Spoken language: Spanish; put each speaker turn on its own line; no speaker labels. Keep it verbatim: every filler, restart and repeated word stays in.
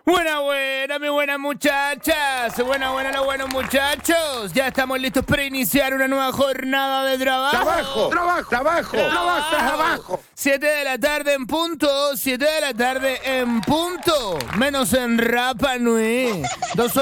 Buena, buena, mi buenas muchachas. Buena, buena, los buenos muchachos. Ya estamos listos para iniciar una nueva jornada de trabajo.
Trabajo, trabajo, trabajo, trabajo, trabajo.
Siete de la tarde en punto. Siete de la tarde en punto. Menos en Rapa Nui. Dos